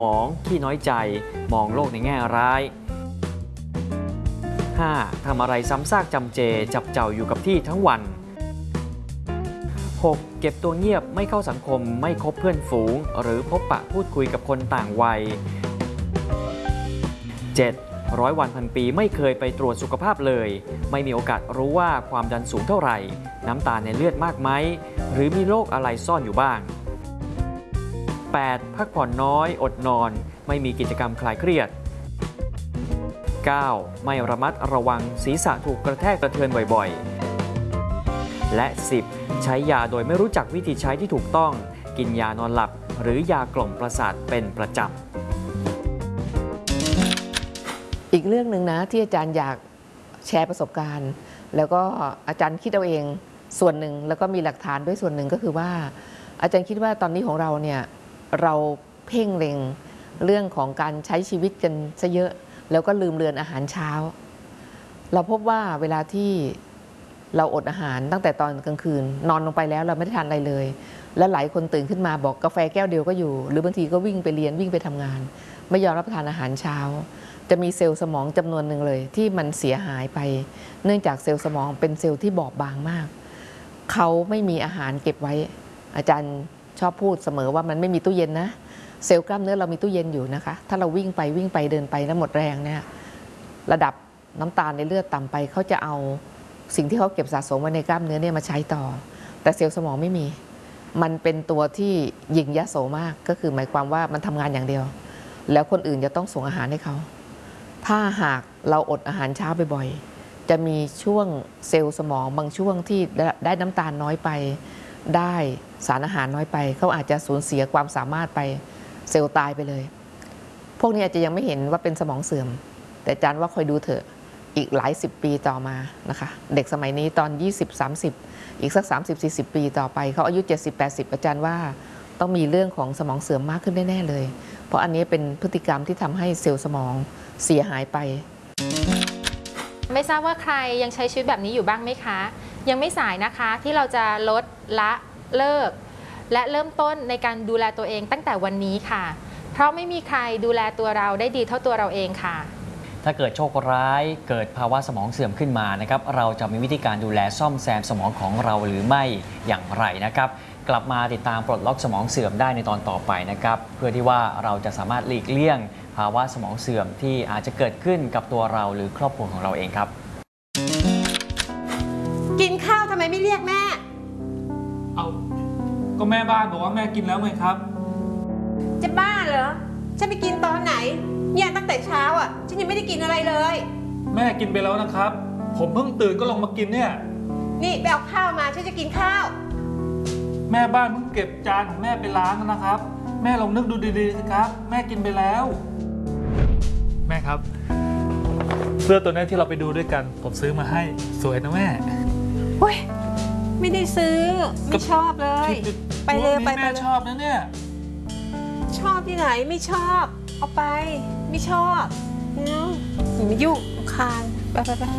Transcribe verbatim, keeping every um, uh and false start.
มองขี้น้อยใจมองโลกในแง่ร้าย ห้า. ทำอะไรซ้ำซากจำเจจับเจ้าอยู่กับที่ทั้งวัน หก. เก็บตัวเงียบไม่เข้าสังคมไม่คบเพื่อนฝูงหรือพบปะพูดคุยกับคนต่างวัย เจ็ด. ร้อยวันพันปีไม่เคยไปตรวจสุขภาพเลยไม่มีโอกาสรู้ว่าความดันสูงเท่าไหร่น้ำตาลในเลือดมากไหมหรือมีโรคอะไรซ่อนอยู่บ้าง แปด. พักผ่อนน้อยอดนอนไม่มีกิจกรรมคลายเครียด เก้า. ไม่ระมัดระวังศีรษะถูกกระแทกกระเทือนบ่อยๆ และ สิบ. ใช้ยาโดยไม่รู้จักวิธีใช้ที่ถูกต้องกินยานอนหลับหรือยากล่อมประสาทเป็นประจำอีกเรื่องหนึ่งนะที่อาจารย์อยากแชร์ประสบการณ์แล้วก็อาจารย์คิดเอาเองส่วนหนึ่งแล้วก็มีหลักฐานด้วยส่วนหนึ่งก็คือว่าอาจารย์คิดว่าตอนนี้ของเราเนี่ยเราเพ่งเล็งเรื่องของการใช้ชีวิตกันซะเยอะแล้วก็ลืมเลือนอาหารเช้าเราพบว่าเวลาที่เราอดอาหารตั้งแต่ตอนกลางคืนนอนลงไปแล้วเราไม่ได้ทานอะไรเลยและหลายคนตื่นขึ้นมาบอกกาแฟแก้วเดียวก็อยู่หรือบางทีก็วิ่งไปเรียนวิ่งไปทำงานไม่ยอมรับประทานอาหารเช้าจะมีเซลล์สมองจำนวนหนึ่งเลยที่มันเสียหายไปเนื่องจากเซลล์สมองเป็นเซลล์ที่บอบบางมากเขาไม่มีอาหารเก็บไว้อาจารย์ชอบพูดเสมอว่ามันไม่มีตู้เย็นนะเซลล์กล้ามเนื้อเรามีตู้เย็นอยู่นะคะถ้าเราวิ่งไปวิ่งไปเดินไปแล้วหมดแรงเนี่ยระดับน้ำตาลในเลือดต่ำไปเขาจะเอาสิ่งที่เขาเก็บสะสมไว้ในกล้ามเนื้อเนี่ยมาใช้ต่อแต่เซลล์สมองไม่มีมันเป็นตัวที่ยิงยโสมากก็คือหมายความว่ามันทำงานอย่างเดียวแล้วคนอื่นจะต้องส่งอาหารให้เขาถ้าหากเราอดอาหารเช้าบ่อยๆจะมีช่วงเซลล์สมองบางช่วงที่ได้น้ำตาลน้อยไปได้สารอาหารน้อยไปเขาอาจจะสูญเสียความสามารถไปเซลล์ตายไปเลยพวกนี้อาจจะยังไม่เห็นว่าเป็นสมองเสื่อมแต่อาจารย์ว่าคอยดูเถอะอีกหลายสิบปีต่อมานะคะเด็กสมัยนี้ตอนยี่สิบ สามสิบอีกสัก สามสิบ สี่สิบ ปีต่อไปเขาอายุ เจ็ดสิบ แปดสิบ อาจารย์ว่าต้องมีเรื่องของสมองเสื่อมมากขึ้นแน่ๆเลยเพราะอันนี้เป็นพฤติกรรมที่ทำให้เซลล์สมองเสียหายไปไม่ทราบว่าใครยังใช้ชีวิตแบบนี้อยู่บ้างไหมคะยังไม่สายนะคะที่เราจะลดละเลิกและเริ่มต้นในการดูแลตัวเองตั้งแต่วันนี้ค่ะเพราะไม่มีใครดูแลตัวเราได้ดีเท่าตัวเราเองค่ะถ้าเกิดโชคร้ายเกิดภาวะสมองเสื่อมขึ้นมานะครับเราจะมีวิธีการดูแลซ่อมแซมสมองของเราหรือไม่อย่างไรนะครับกลับมาติดตามปลดล็อกสมองเสื่อมได้ในตอนต่อไปนะครับเพื่อที่ว่าเราจะสามารถหลีกเลี่ยงภาวะสมองเสื่อมที่อาจจะเกิดขึ้นกับตัวเราหรือครอบครัวของเราเองครับกินข้าวทำไมไม่เรียกแม่เอาก็แม่บ้านบอกว่าแม่กินแล้วไงครับจะบ้าเหรอฉันไปกินตอนไหนเนี่ยตั้งแต่เช้าอ่ะฉันยังไม่ได้กินอะไรเลยแม่กินไปแล้วนะครับผมเพิ่งตื่นก็ลงมากินเนี่ยนี่ไปเอาข้าวมาฉันจะกินข้าวแม่บ้านเพิ่งเก็บจานของแม่ไปล้างนะครับแม่ลองนึกดูดีๆสิครับแม่กินไปแล้วแม่ครับเสื้อตัวนี้ที่เราไปดูด้วยกันผมซื้อมาให้สวยนะแม่เฮ้ยไม่ได้ซื้อไม่ชอบเลยไปเลยไปแม่ชอบนะเนี่ยชอบที่ไหนไม่ชอบเอาไปไม่ชอบอย่ามายุ่งคานไปไปไป